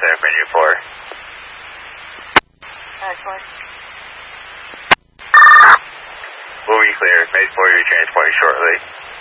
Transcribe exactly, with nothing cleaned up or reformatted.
San Fran four. Excellent. Will be clear. Made for your transport shortly.